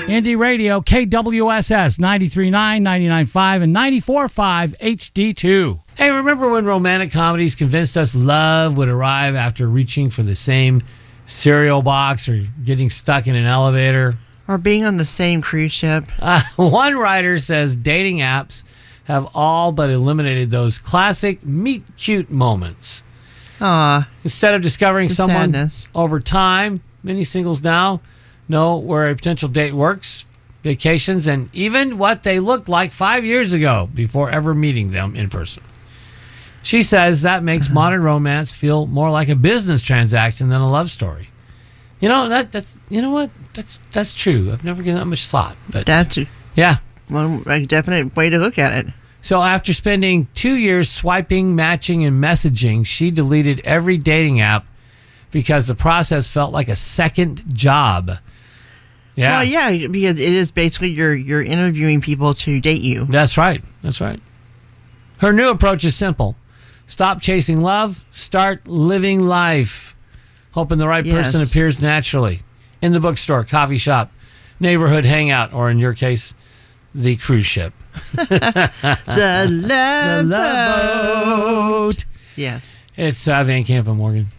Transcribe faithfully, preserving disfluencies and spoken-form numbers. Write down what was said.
Indie Radio, K W S S, ninety-three point nine, ninety-nine point five, and ninety-four point five H D two. Hey, remember when romantic comedies convinced us love would arrive after reaching for the same cereal box or getting stuck in an elevator? Or being on the same cruise ship. Uh, one writer says dating apps have all but eliminated those classic meet-cute moments. Aw. Instead of discovering someone sadness. over time, many singles now know where a potential date works, vacations, and even what they looked like five years ago before ever meeting them in person. She says that makes uh-huh. modern romance feel more like a business transaction than a love story. You know, that that's you know what? That's that's true. I've never given that much thought. But that's yeah. One a definite way to look at it. So after spending two years swiping, matching, and messaging, she deleted every dating app because the process felt like a second job. Yeah. Well, yeah, because it is basically you're you're interviewing people to date you. That's right. That's right. Her new approach is simple. Stop chasing love. Start living life. Hoping the right yes. person appears naturally. In the bookstore, coffee shop, neighborhood hangout, or in your case, the cruise ship. the love the love boat. Yes. It's uh, Van Camp and Morgan.